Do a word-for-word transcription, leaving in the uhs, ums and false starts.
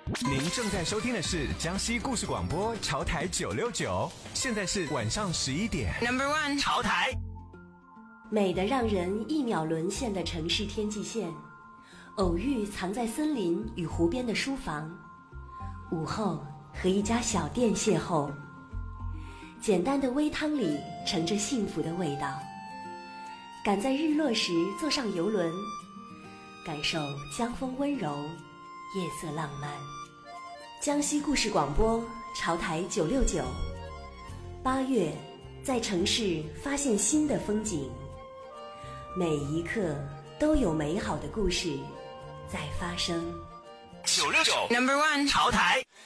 您正在收听的是江西故事广播潮台九六九，现在是晚上十一点。Number one， 潮台。 美得让人一秒沦陷的城市天际线，偶遇藏在森林与湖边的书房，午后和一家小店邂逅，简单的微汤里盛着幸福的味道。赶在日落时坐上游轮，感受江风温柔，夜色浪漫。江西故事广播潮台九六九，八月在城市发现新的风景，每一刻都有美好的故事在发生。 九六九 Number one 潮台。